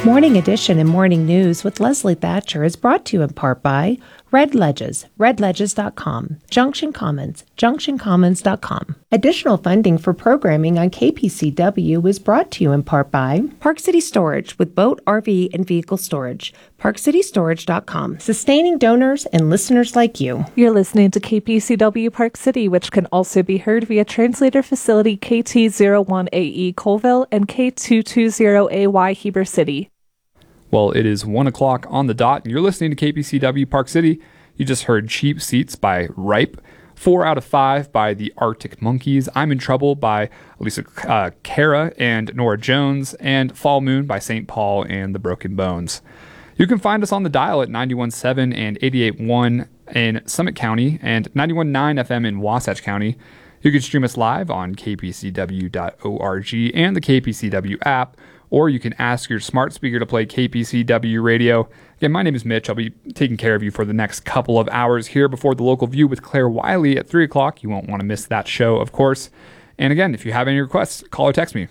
Morning Edition and Morning News with Leslie Thatcher is brought to you in part by Red Ledges, redledges.com, Junction Commons, junctioncommons.com. Additional funding for programming on KPCW is brought to you in part by Park City Storage with boat, RV, and vehicle storage, parkcitystorage.com, sustaining donors and listeners like you. You're listening to KPCW Park City, which can also be heard via translator facility KT01AE Colville and K220AY Heber City. Well, it is 1 o'clock on the dot, and you're listening to KPCW Park City. You just heard Cheap Seats by Ripe, 4 out of 5 by the Arctic Monkeys, I'm in Trouble by Alicia Cara and Nora Jones, and Fall Moon by St. Paul and the Broken Bones. You can find us on the dial at 91.7 and 88.1 in Summit County and 91.9 FM in Wasatch County. You can stream us live on kpcw.org and the KPCW app, or you can ask your smart speaker to play KPCW radio. Again, my name is Mitch. I'll be taking care of you for the next couple of hours here before the local view with Claire Wiley at 3 o'clock. You won't want to miss that show, of course. And again, if you have any requests, call or text me,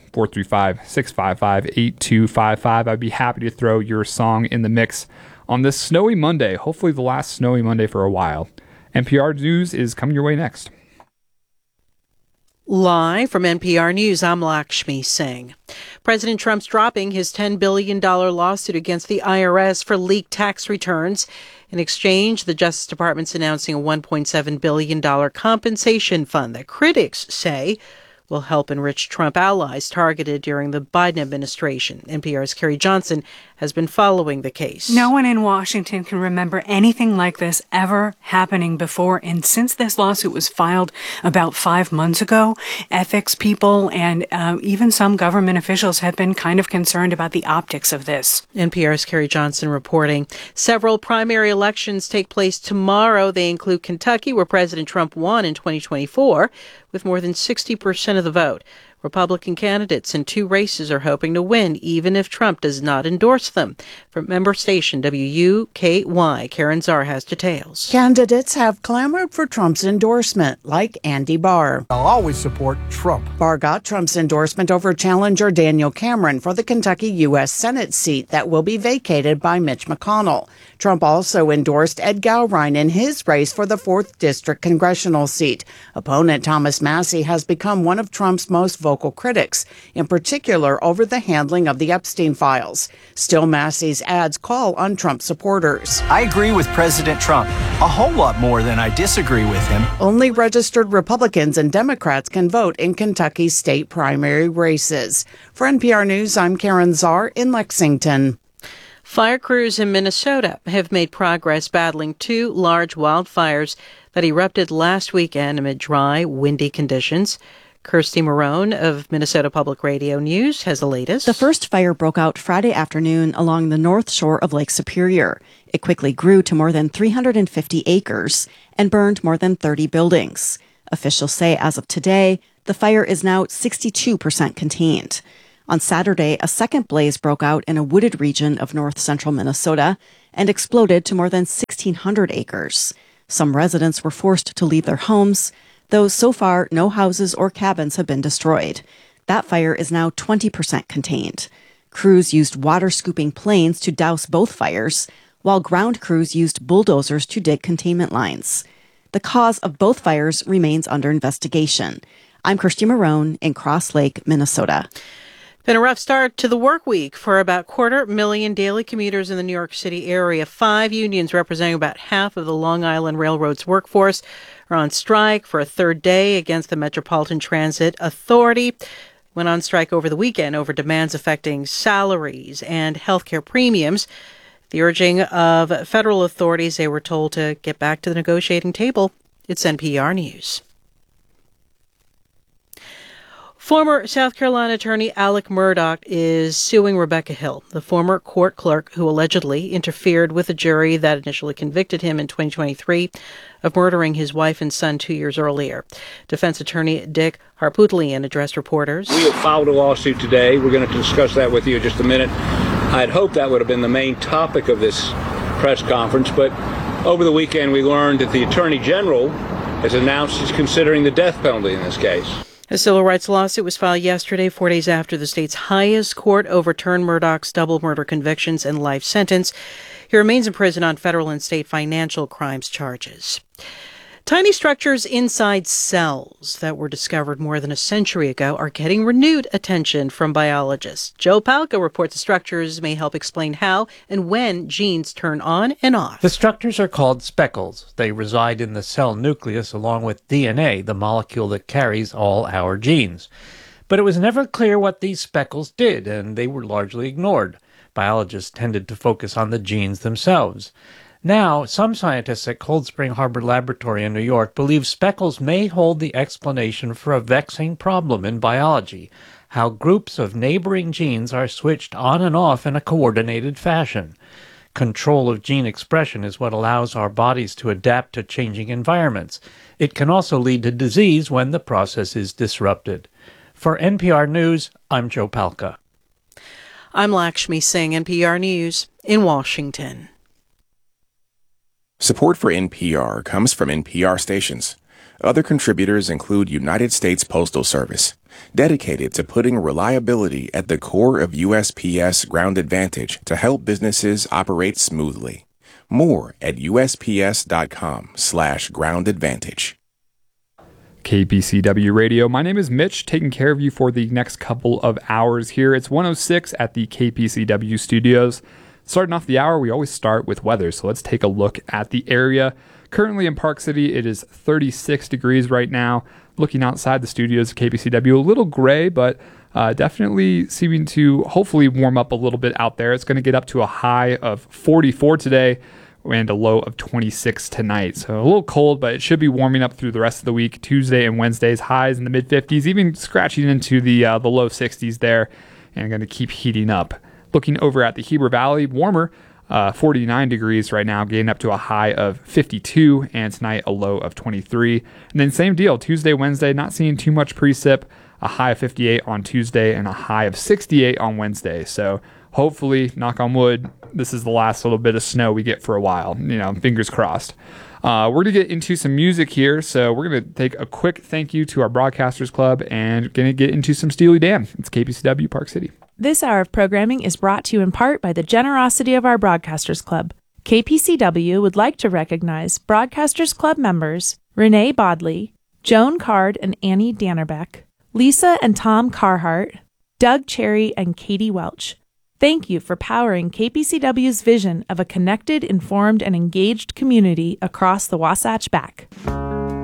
435-655-8255. I'd be happy to throw your song in the mix on this snowy Monday, hopefully the last snowy Monday for a while. NPR News is coming your way next. Live from NPR News, I'm Lakshmi Singh. President Trump's dropping his $10 billion lawsuit against the IRS for leaked tax returns. In exchange, the Justice Department's announcing a $1.7 billion compensation fund that critics say will help enrich Trump allies targeted during the Biden administration. NPR's Carrie Johnson has been following the case. No one in Washington can remember anything like this ever happening before. And since this lawsuit was filed about 5 months ago, ethics people and even some government officials have been kind of concerned about the optics of this. NPR's Carrie Johnson reporting. Several primary elections take place tomorrow. They include Kentucky, where President Trump won in 2024 with more than 60% of the vote. Republican candidates in 2 races are hoping to win, even if Trump does not endorse them. From member station WUKY, Karen Czar has details. Candidates have clamored for Trump's endorsement, like Andy Barr. I'll always support Trump. Barr got Trump's endorsement over challenger Daniel Cameron for the Kentucky U.S. Senate seat that will be vacated by Mitch McConnell. Trump also endorsed Ed Gowrine in his race for the 4th District congressional seat. Opponent Thomas Massie has become one of Trump's most vocal critics, in particular over the handling of the Epstein files. Still, Massie's ads call on Trump supporters. I agree with President Trump a whole lot more than I disagree with him. Only registered Republicans and Democrats can vote in Kentucky's state primary races. For NPR News, I'm Karen Czar in Lexington. Fire crews in Minnesota have made progress battling 2 large wildfires that erupted last weekend amid dry, windy conditions. Kirsty Marone of Minnesota Public Radio News has the latest. The first fire broke out Friday afternoon along the north shore of Lake Superior. It quickly grew to more than 350 acres and burned more than 30 buildings. Officials say as of today, the fire is now 62% contained. On Saturday, a second blaze broke out in a wooded region of north-central Minnesota and exploded to more than 1,600 acres. Some residents were forced to leave their homes, though so far no houses or cabins have been destroyed. That fire is now 20% contained. Crews used water-scooping planes to douse both fires, while ground crews used bulldozers to dig containment lines. The cause of both fires remains under investigation. I'm Kirsty Marone in Cross Lake, Minnesota. Been a rough start to the work week for about 250,000 daily commuters in the New York City area. 5 unions representing about half of the Long Island Railroad's workforce are on strike for a 3rd day against the Metropolitan Transit Authority. Went on strike over the weekend over demands affecting salaries and healthcare premiums. The urging of federal authorities, they were told to get back to the negotiating table. It's NPR News. Former South Carolina attorney Alec Murdaugh is suing Rebecca Hill, the former court clerk who allegedly interfered with a jury that initially convicted him in 2023 of murdering his wife and son 2 years earlier. Defense attorney Dick Harpootlian addressed reporters. We have filed a lawsuit today. We're going to discuss that with you in just a minute. I'd hoped that would have been the main topic of this press conference, but over the weekend we learned that the Attorney General has announced he's considering the death penalty in this case. A civil rights lawsuit was filed yesterday, 4 days after the state's highest court overturned Murdoch's double murder convictions and life sentence. He remains in prison on federal and state financial crimes charges. Tiny structures inside cells that were discovered more than a century ago are getting renewed attention from biologists. Joe Palca reports the structures may help explain how and when genes turn on and off. The structures are called speckles. They reside in the cell nucleus along with DNA, the molecule that carries all our genes. But it was never clear what these speckles did, and they were largely ignored. Biologists tended to focus on the genes themselves. Now, some scientists at Cold Spring Harbor Laboratory in New York believe speckles may hold the explanation for a vexing problem in biology, how groups of neighboring genes are switched on and off in a coordinated fashion. Control of gene expression is what allows our bodies to adapt to changing environments. It can also lead to disease when the process is disrupted. For NPR News, I'm Joe Palca. I'm Lakshmi Singh, NPR News in Washington. Support for NPR comes from NPR stations. Other contributors include United States Postal Service, dedicated to putting reliability at the core of USPS Ground Advantage to help businesses operate smoothly. More at USPS.com/groundadvantage. KPCW Radio. My name is Mitch, taking care of you for the next couple of hours here. It's 1:06 at the KPCW studios. Starting off the hour, we always start with weather, so let's take a look at the area. Currently in Park City, it is 36 degrees right now. Looking outside the studios of KPCW, a little gray, but definitely seeming to hopefully warm up a little bit out there. It's going to get up to a high of 44 today and a low of 26 tonight. So a little cold, but it should be warming up through the rest of the week. Tuesday and Wednesday's highs in the mid-50s, even scratching into the low 60s there, and going to keep heating up. Looking over at the Heber Valley, warmer, 49 degrees right now, getting up to a high of 52, and tonight a low of 23. And then same deal, Tuesday, Wednesday, not seeing too much precip, a high of 58 on Tuesday and a high of 68 on Wednesday. So hopefully, knock on wood, this is the last little bit of snow we get for a while. Fingers crossed. We're going to get into some music here, so we're going to take a quick thank you to our Broadcasters Club and going to get into some Steely Dan. It's KPCW Park City. This hour of programming is brought to you in part by the generosity of our Broadcasters Club. KPCW would like to recognize Broadcasters Club members Renee Bodley, Joan Card and Annie Dannerbeck, Lisa and Tom Carhart, Doug Cherry and Katie Welch. Thank you for powering KPCW's vision of a connected, informed, and engaged community across the Wasatch Back.